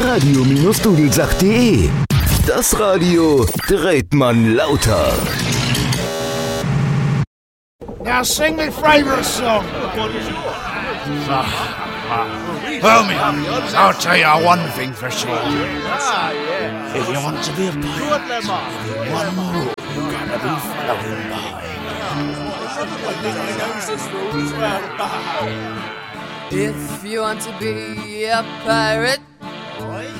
Radio-Dudelsach.de. Das Radio dreht man lauter. Now sing me favourite song. Well, me, I'll tell you one thing for sure. If you want to be a pirate, one rule you're gonna be following by. If you want to be a pirate,